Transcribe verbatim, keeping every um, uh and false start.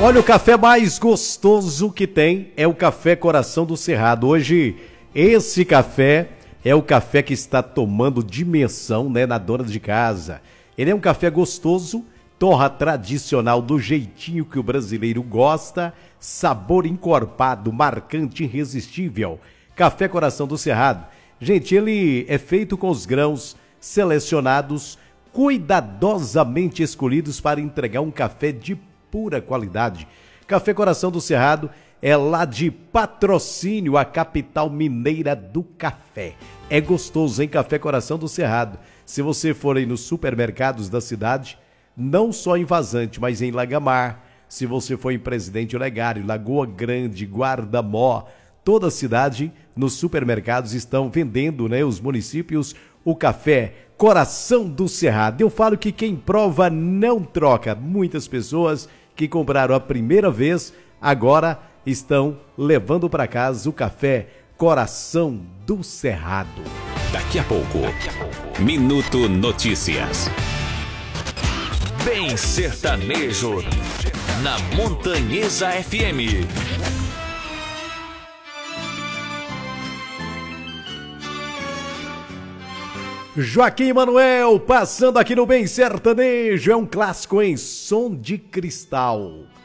Olha, o café mais gostoso que tem é o café Coração do Cerrado. Hoje, esse café é o café que está tomando dimensão, né, na dona de casa. Ele é um café gostoso, torra tradicional do jeitinho que o brasileiro gosta, sabor encorpado, marcante, irresistível. Café Coração do Cerrado. Gente, ele é feito com os grãos selecionados, cuidadosamente escolhidos para entregar um café de pura qualidade. Café Coração do Cerrado é lá de Patrocínio, a capital mineira do café. É gostoso, hein? Café Coração do Cerrado. Se você for aí nos supermercados da cidade, não só em Vazante, mas em Lagamar, se você for em Presidente Olegário, Lagoa Grande, Guarda-Mó, toda a cidade, nos supermercados estão vendendo, né, os municípios, o café Coração do Cerrado. Eu falo que quem prova não troca. Muitas pessoas que compraram a primeira vez, agora estão levando para casa o café Coração do Cerrado. Daqui a pouco, Daqui a pouco. Minuto Notícias. Bem sertanejo, na Montanhesa F M. Joaquim Manuel, passando aqui no Bem Sertanejo, é um clássico em Som de Cristal.